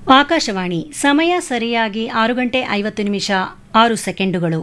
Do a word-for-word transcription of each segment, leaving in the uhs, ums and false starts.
ಆಕಾಶವಾಣಿ ಸಮಯ ಸರಿಯಾಗಿ ಆರು ಗಂಟೆ ಐವತ್ತು ನಿಮಿಷ ಆರು ಸೆಕೆಂಡುಗಳು.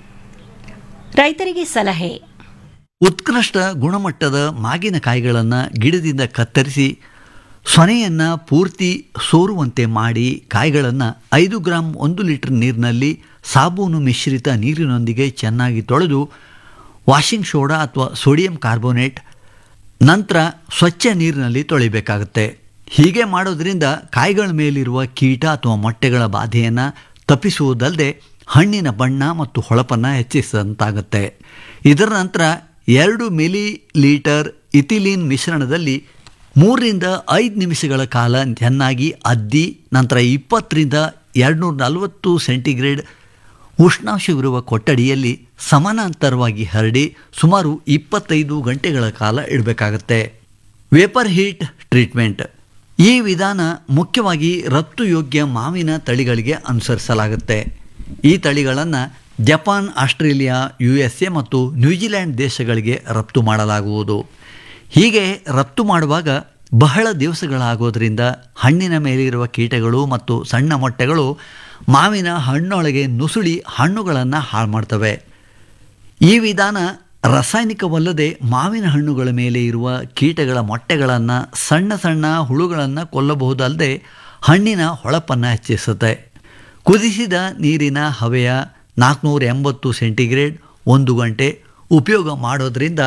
ರೈತರಿಗೆ ಸಲಹೆ. ಉತ್ಕೃಷ್ಟ ಗುಣಮಟ್ಟದ ಮಾಗಿನಕಾಯಿಗಳನ್ನು ಗಿಡದಿಂದ ಕತ್ತರಿಸಿ ಸೊನೆಯನ್ನು ಪೂರ್ತಿ ಸೋರುವಂತೆ ಮಾಡಿ ಕಾಯಿಗಳನ್ನು ಐದು ಗ್ರಾಂ ಒಂದು ಲೀಟರ್ ನೀರಿನಲ್ಲಿ ಸಾಬೂನು ಮಿಶ್ರಿತ ನೀರಿನೊಂದಿಗೆ ಚೆನ್ನಾಗಿ ತೊಳೆದು ವಾಷಿಂಗ್ ಸೋಡಾ ಅಥವಾ ಸೋಡಿಯಂ ಕಾರ್ಬೋನೇಟ್ ನಂತರ ಸ್ವಚ್ಛ ನೀರಿನಲ್ಲಿ ತೊಳಿಬೇಕಾಗುತ್ತೆ. ಹೀಗೆ ಮಾಡೋದ್ರಿಂದ ಕಾಯಿಗಳ ಮೇಲಿರುವ ಕೀಟ ಅಥವಾ ಮೊಟ್ಟೆಗಳ ಬಾಧೆಯನ್ನು ತಪ್ಪಿಸುವುದಲ್ಲದೆ ಹಣ್ಣಿನ ಬಣ್ಣ ಮತ್ತು ಹೊಳಪನ್ನು ಹೆಚ್ಚಿಸಿದಂತಾಗುತ್ತೆ. ಇದರ ನಂತರ ಎರಡು ಮಿಲಿ ಲೀಟರ್ ಇಥಿಲೀನ್ ಮಿಶ್ರಣದಲ್ಲಿ ಮೂರರಿಂದ ಐದು ನಿಮಿಷಗಳ ಕಾಲ ಚೆನ್ನಾಗಿ ಅದ್ದಿ ನಂತರ ಇಪ್ಪತ್ತರಿಂದ ಎರಡುನೂರ ನಲವತ್ತು ಸೆಂಟಿಗ್ರೇಡ್ ಉಷ್ಣಾಂಶವಿರುವ ಕೊಠಡಿಯಲ್ಲಿ ಸಮಾನಾಂತರವಾಗಿ ಹರಡಿ ಸುಮಾರು ಇಪ್ಪತ್ತೈದು ಗಂಟೆಗಳ ಕಾಲ ಇಡಬೇಕಾಗತ್ತೆ. Vapour heat treatment. ಈ ವಿಧಾನ ಮುಖ್ಯವಾಗಿ ರಫ್ತು ಯೋಗ್ಯ ಮಾವಿನ ತಳಿಗಳಿಗೆ ಅನುಸರಿಸಲಾಗುತ್ತೆ. ಈ ತಳಿಗಳನ್ನು Japan, Australia, U S A ಮತ್ತು ನ್ಯೂಜಿಲ್ಯಾಂಡ್ ದೇಶಗಳಿಗೆ ರಫ್ತು ಮಾಡಲಾಗುವುದು. ಹೀಗೆ ರಫ್ತು ಮಾಡುವಾಗ ಬಹಳ ದಿವಸಗಳಾಗೋದ್ರಿಂದ ಹಣ್ಣಿನ ಮೇಲಿರುವ ಕೀಟಗಳು ಮತ್ತು ಸಣ್ಣ ಮೊಟ್ಟೆಗಳು ಮಾವಿನ ಹಣ್ಣೊಳಗೆ ನುಸುಳಿ ಹಣ್ಣುಗಳನ್ನು ಹಾಳು ಮಾಡ್ತವೆ. ಈ ವಿಧಾನ ರಾಸಾಯನಿಕವಲ್ಲದೆ ಮಾವಿನ ಹಣ್ಣುಗಳ ಮೇಲೆ ಇರುವ ಕೀಟಗಳ ಮೊಟ್ಟೆಗಳನ್ನು ಸಣ್ಣ ಸಣ್ಣ ಹುಳುಗಳನ್ನು ಕೊಲ್ಲಬಹುದಲ್ಲದೆ ಹಣ್ಣಿನ ಹೊಳಪನ್ನು ಹೆಚ್ಚಿಸುತ್ತೆ. ಕುದಿಸಿದ ನೀರಿನ ಹವೆಯ ನಾಲ್ಕುನೂರ ಎಂಬತ್ತು ಸೆಂಟಿಗ್ರೇಡ್ ಒಂದು ಗಂಟೆ ಉಪಯೋಗ ಮಾಡೋದ್ರಿಂದ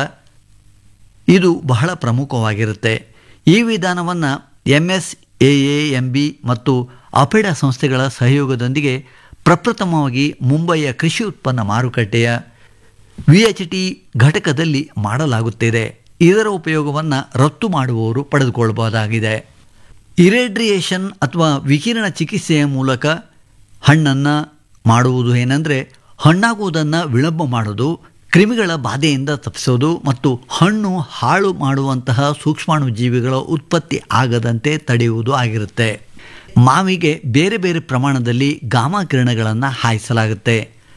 ಇದು ಬಹಳ ಪ್ರಮುಖವಾಗಿರುತ್ತೆ. ಈ ವಿಧಾನವನ್ನು M S A A M B ಮತ್ತು ಅಪೆಡಾ ಸಂಸ್ಥೆಗಳ ಸಹಯೋಗದೊಂದಿಗೆ ಪ್ರಪ್ರಥಮವಾಗಿ ಮುಂಬಯಿಯ ಕೃಷಿ ಉತ್ಪನ್ನ ಮಾರುಕಟ್ಟೆಯ ವಿ ಎಚ್ ಟಿ ಘಟಕದಲ್ಲಿ ಮಾಡಲಾಗುತ್ತಿದೆ. ಇದರ ಉಪಯೋಗವನ್ನು ರಫ್ತು ಮಾಡುವವರು ಪಡೆದುಕೊಳ್ಳಬಹುದಾಗಿದೆ. ಇರೇಡ್ರಿಯೇಷನ್ ಅಥವಾ ವಿಕಿರಣ ಚಿಕಿತ್ಸೆಯ ಮೂಲಕ ಹಣ್ಣನ್ನು ಮಾಡುವುದು ಏನಂದರೆ ಹಣ್ಣಾಗುವುದನ್ನು ವಿಳಂಬ ಮಾಡೋದು, ಕ್ರಿಮಿಗಳ ಬಾಧೆಯಿಂದ ತಪ್ಪಿಸೋದು ಮತ್ತು ಹಣ್ಣು ಹಾಳು ಮಾಡುವಂತಹ ಸೂಕ್ಷ್ಮಾಣು ಜೀವಿಗಳ ಉತ್ಪತ್ತಿ ಆಗದಂತೆ ತಡೆಯುವುದು ಆಗಿರುತ್ತೆ. ಮಾವಿಗೆ ಬೇರೆ ಬೇರೆ ಪ್ರಮಾಣದಲ್ಲಿ ಗಾಮಾ ಕಿರಣಗಳನ್ನು ಹಾಯಿಸಲಾಗುತ್ತೆ.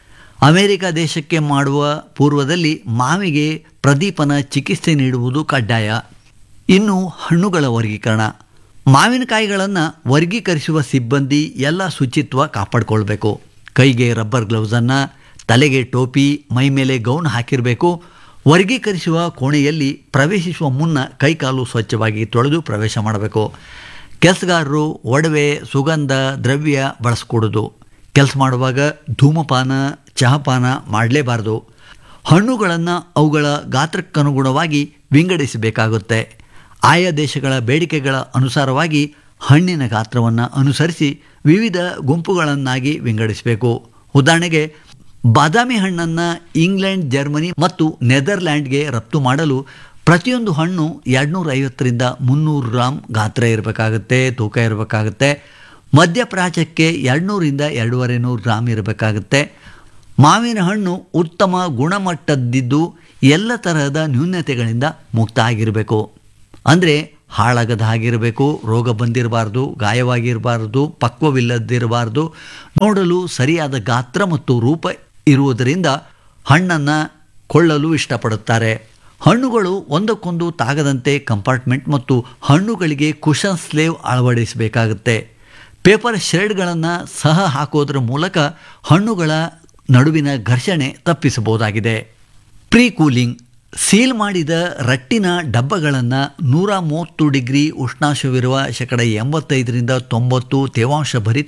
ಅಮೆರಿಕ ದೇಶಕ್ಕೆ ಮಾಡುವ ಪೂರ್ವದಲ್ಲಿ ಮಾವಿಗೆ ಪ್ರದೀಪನ ಚಿಕಿತ್ಸೆ ನೀಡುವುದು ಕಡ್ಡಾಯ. ಇನ್ನು ಹಣ್ಣುಗಳ ವರ್ಗೀಕರಣ. ಮಾವಿನಕಾಯಿಗಳನ್ನು ವರ್ಗೀಕರಿಸುವ ಸಿಬ್ಬಂದಿ ಎಲ್ಲ ಶುಚಿತ್ವ ಕಾಪಾಡಿಕೊಳ್ಬೇಕು. ಕೈಗೆ ರಬ್ಬರ್ ಗ್ಲೌಸನ್ನು, ತಲೆಗೆ ಟೋಪಿ, ಮೈ ಮೇಲೆ ಗೌನ್ ಹಾಕಿರಬೇಕು. ವರ್ಗೀಕರಿಸುವ ಕೋಣೆಯಲ್ಲಿ ಪ್ರವೇಶಿಸುವ ಮುನ್ನ ಕೈಕಾಲು ಸ್ವಚ್ಛವಾಗಿ ತೊಳೆದು ಪ್ರವೇಶ ಮಾಡಬೇಕು. ಕೆಲಸಗಾರರು ಒಡವೆ, ಸುಗಂಧ ದ್ರವ್ಯ ಬಳಸ್ಕೊಡೋದು. ಕೆಲಸ ಮಾಡುವಾಗ ಧೂಮಪಾನ, ಚಹಪಾನ ಮಾಡಲೇಬಾರದು. ಹಣ್ಣುಗಳನ್ನು ಅವುಗಳ ಗಾತ್ರಕ್ಕನುಗುಣವಾಗಿ ವಿಂಗಡಿಸಬೇಕಾಗುತ್ತೆ. ಆಯಾ ದೇಶಗಳ ಬೇಡಿಕೆಗಳ ಅನುಸಾರವಾಗಿ ಹಣ್ಣಿನ ಗಾತ್ರವನ್ನು ಅನುಸರಿಸಿ ವಿವಿಧ ಗುಂಪುಗಳನ್ನಾಗಿ ವಿಂಗಡಿಸಬೇಕು. ಉದಾಹರಣೆಗೆ ಬಾದಾಮಿ ಹಣ್ಣನ್ನು ಇಂಗ್ಲೆಂಡ್, ಜರ್ಮನಿ ಮತ್ತು ನೆದರ್ಲ್ಯಾಂಡ್ಗೆ ರಫ್ತು ಮಾಡಲು ಪ್ರತಿಯೊಂದು ಹಣ್ಣು ಎರಡುನೂರ ಐವತ್ತರಿಂದ ಮುನ್ನೂರು ಗ್ರಾಮ್ ಗಾತ್ರ ಇರಬೇಕಾಗುತ್ತೆ, ತೂಕ ಇರಬೇಕಾಗುತ್ತೆ. ಮಧ್ಯಪ್ರಾಚ್ಯಕ್ಕೆ ಎರಡುನೂರಿಂದ ಎರಡೂವರೆ ನೂರು ಗ್ರಾಮ್ ಇರಬೇಕಾಗುತ್ತೆ. ಮಾವಿನ ಹಣ್ಣು ಉತ್ತಮ ಗುಣಮಟ್ಟದ್ದಿದ್ದು ಎಲ್ಲ ತರಹದ ನ್ಯೂನತೆಗಳಿಂದ ಮುಕ್ತ ಆಗಿರಬೇಕು. ಅಂದರೆ ಹಾಳಾಗದ ಹಾಗಿರಬೇಕು, ರೋಗ ಬಂದಿರಬಾರ್ದು, ಗಾಯವಾಗಿರಬಾರ್ದು, ಪಕ್ವವಿಲ್ಲದಿರಬಾರ್ದು, ನೋಡಲು ಸರಿಯಾದ ಗಾತ್ರ ಮತ್ತು ರೂಪ ಇರುವುದರಿಂದ ಹಣ್ಣನ್ನು ಕೊಳ್ಳಲು ಇಷ್ಟಪಡುತ್ತಾರೆ. ಹಣ್ಣುಗಳು ಒಂದಕ್ಕೊಂದು ತಾಗದಂತೆ ಕಂಪಾರ್ಟ್ಮೆಂಟ್ ಮತ್ತು ಹಣ್ಣುಗಳಿಗೆ ಕುಷನ್ ಸ್ಲೇವ್ ಅಳವಡಿಸಬೇಕಾಗುತ್ತೆ. ಪೇಪರ್ ಶೇಡ್ಗಳನ್ನು ಸಹ ಹಾಕೋದ್ರ ಮೂಲಕ ಹಣ್ಣುಗಳ ನಡುವಿನ ಘರ್ಷಣೆ ತಪ್ಪಿಸಬಹುದಾಗಿದೆ. Pre cooling. ಸೀಲ್ ಮಾಡಿದ ರಟ್ಟಿನ ಡಬ್ಬಗಳನ್ನು ನೂರ ಮೂವತ್ತು ಡಿಗ್ರಿ ಉಷ್ಣಾಂಶವಿರುವ ಶೇಕಡ ಎಂಬತ್ತೈದರಿಂದ ತೊಂಬತ್ತು ತೇವಾಂಶ ಭರಿತ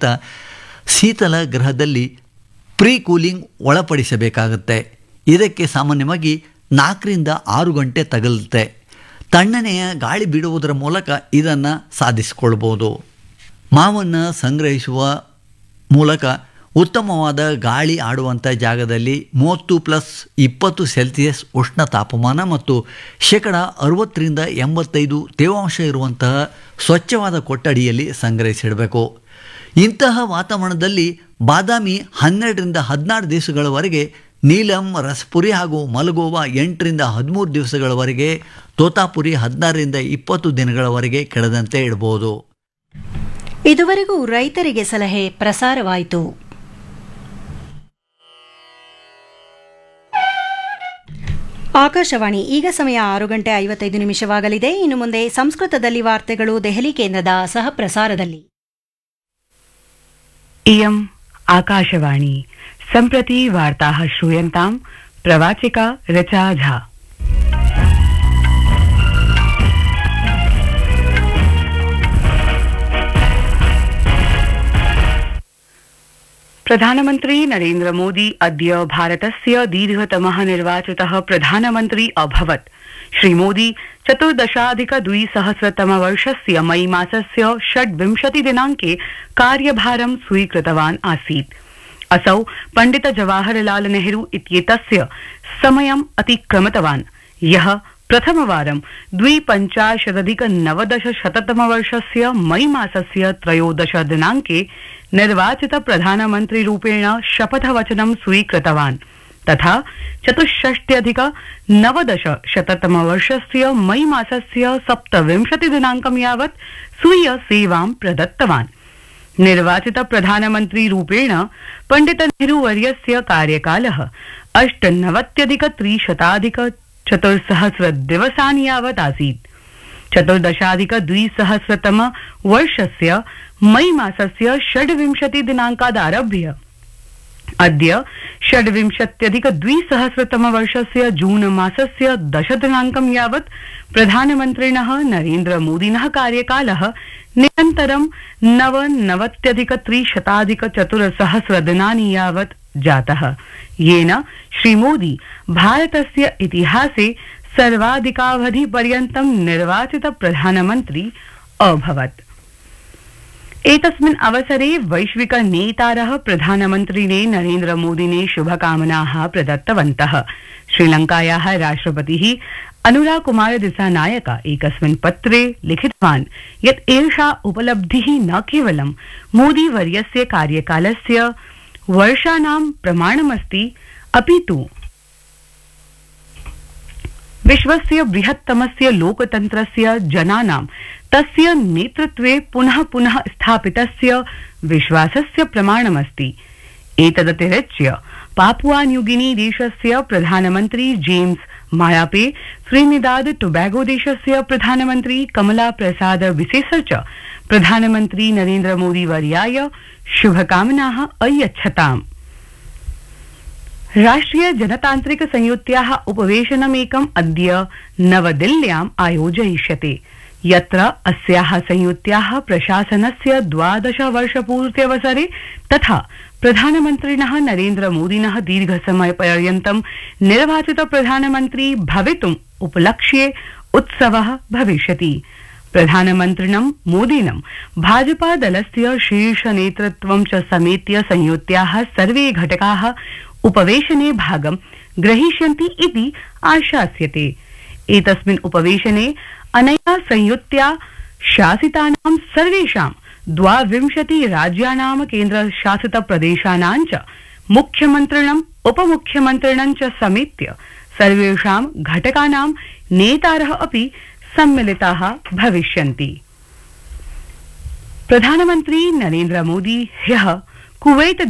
ಶೀತಲ ಗೃಹದಲ್ಲಿ ಪ್ರೀ ಕೂಲಿಂಗ್ ಒಳಪಡಿಸಬೇಕಾಗುತ್ತೆ. ಇದಕ್ಕೆ ಸಾಮಾನ್ಯವಾಗಿ ನಾಲ್ಕರಿಂದ ಆರು ಗಂಟೆ ತಗಲುತ್ತೆ. ತಣ್ಣನೆಯ ಗಾಳಿ ಬಿಡುವುದರ ಮೂಲಕ ಇದನ್ನು ಸಾಧಿಸಿಕೊಳ್ಬೋದು. ಮಾವನ್ನು ಸಂಗ್ರಹಿಸುವ ಮೂಲಕ ಉತ್ತಮವಾದ ಗಾಳಿ ಆಡುವಂಥ ಜಾಗದಲ್ಲಿ ಮೂವತ್ತು ಪ್ಲಸ್ ಇಪ್ಪತ್ತು ಸೆಲ್ಸಿಯಸ್ ಉಷ್ಣ ತಾಪಮಾನ ಮತ್ತು ಶೇಕಡ ಅರವತ್ತರಿಂದ ಎಂಬತ್ತೈದು ತೇವಾಂಶ ಇರುವಂತಹ ಸ್ವಚ್ಛವಾದ ಕೊಠಡಿಯಲ್ಲಿ ಸಂಗ್ರಹಿಸಿಡಬೇಕು. ಇಂತಹ ವಾತಾವರಣದಲ್ಲಿ ಬಾದಾಮಿ ಹನ್ನೆರಡರಿಂದ ಹದಿನಾರು ದಿವಸಗಳವರೆಗೆ, ನೀಲಂ, ರಸಪುರಿ ಹಾಗೂ ಮಲಗೋವಾ ಎಂಟರಿಂದ ಹದಿಮೂರು ದಿವಸಗಳವರೆಗೆ, ತೋತಾಪುರಿ ಹದಿನಾರರಿಂದ ಇಪ್ಪತ್ತು ದಿನಗಳವರೆಗೆ ಕೆಡದಂತೆ ಇಡಬಹುದು. ಇದುವರೆಗೂ ರೈತರಿಗೆ ಸಲಹೆ ಪ್ರಸಾರವಾಯಿತು. ಆಕಾಶವಾಣಿ. ಈಗ ಸಮಯ ಆರು ಗಂಟೆ ಐವತ್ತೈದು ನಿಮಿಷವಾಗಲಿದೆ. ಇನ್ನು ಮುಂದೆ ಸಂಸ್ಕೃತದಲ್ಲಿ ವಾರ್ತೆಗಳು ದೆಹಲಿ ಕೇಂದ್ರದ ಸಹ ಪ್ರಸಾರದಲ್ಲಿ. इयम् आकाशवाणी सम्प्रति वार्ताः श्रूयन्ताम् प्रवाचिका ऋचा झा। प्रधानमन्त्री नरेन्द्र मोदी अद्य भारतस्य दीर्घतमः निर्वाचितः प्रधानमन्त्री अभवत्। श्रीमोदी चतुर्दशाधिक द्विसहस्रतमवर्षस्य मई मासस्य षड्विंशति दिनाङ्के कार्यभारं स्वीकृतवान् आसीत्। असौ पण्डित जवाहरलाल नेहरू इत्येतस्य समयम् अतिक्रमितवान्, यः प्रथमवारं द्विपञ्चाशदधिक नवदशशततमवर्षस्य मई मासस्य त्रयोदश दिनाङ्के निर्वाचित प्रधानमन्त्रीरूपेण शपथवचनं स्वीकृतवान्, तथा चतुष्षष्ट्यधिक नवदशशततमवर्षस्य मई मासस्य सप्तविंशति दिनाङ्कं यावत् स्वीय सेवां प्रदत्तवान्। निर्वाचित प्रधानमन्त्रीरूपेण पण्डित नेहरू वर्यस्य कार्यकालः अष्टनवत्यधिक त्रिशताधिक चतुर्सहस्र दिवसान् यावत् आसीत्। चतुर्दशाधिक द्विसहस्रतम वर्षस्य मई मासस्य षड्विंशति दिनाङ्कादारभ्य अद्य षड्विंशत्यधिक द्विसहस्रतम वर्षस्य जून मासस्य दश दिनाङ्कं यावत् प्रधानमन्त्रिणः नरेन्द्र मोदिनः कार्यकालः निरन्तरं नवनवत्यधिक त्रिशताधिक चतुर्सहस्र दिनानि यावत् जातः, येन श्रीमोदी भारतस्य इतिहासे सर्वाधिकावधि पर्यन्तं निर्वाचित प्रधानमन्त्री अभवत्। एतस्मिन् अवसरे वैश्विक नेतारः प्रधानमन्त्रिणे नरेन्द्र मोदिने शुभकामनाः प्रदत्तवन्तः। श्रीलङ्कायाः राष्ट्रपतिः अनुरा कुमार दिसानायक एकस्मिन् पत्रे लिखितवान् यत् एषा उपलब्धिः न केवलं मोदी वर्यस्य कार्यकालस्य वर्षाणां प्रमाणमस्ति, अपितु विश्वस्य बृहत्तमस्य लोकतन्त्रस्य जनानां तस्य नेतृत्वे पुनः पुनः स्थापितस्य विश्वासस्य प्रमाणमस्ति। एतदतिरिच्य पापुआ न्यूगिनी देशस्य प्रधानमन्त्री जेम्स मायापे, त्रिनिदाद टोबैगो देशस्य प्रधानमन्त्री कमला प्रसाद विशेष च प्रधानमन्त्री नरेन्द्र मोदी वर्याय शुभकामनाः अयच्छताम्। राष्ट्रिय जनतान्त्रिक संयुत्याः उपवेशनमेकम् अद्य नवदिल्ल्याम् आयोजयिष्यते, यत्र अस्याः संयुत्याः प्रशासनस्य द्वादश वर्षपूर्त्यवसरे तथा प्रधानमन्त्रिणः नरेन्द्र मोदिनः दीर्घसमयपर्यन्तं निर्वाचित प्रधानमन्त्री भवितुम् उपलक्ष्ये उत्सवः भविष्यति। प्रधानमन्त्रिणं मोदिनं भाजपा दलस्य शीर्ष नेतृत्वं च समेत्य संयुत्याः सर्वे घटकाः उपवेशने भागं ग्रहीष्यन्ति इति आशास्यते। एतस्मिन् उपवेशने अनया संयुत्या शासितानां सर्वेषां द्वाविंशति राज्यानां केन्द्रशासित प्रदेशानां च मुख्यमन्त्रिणम् उपमुख्यमन्त्रिणं च समेत्य सर्वेषां घटकानां नेतारः अपि सम्मिलिताः भविष्यन्ति। प्रधानमन्त्री नरेन्द्र मोदी ह्यः कुवैत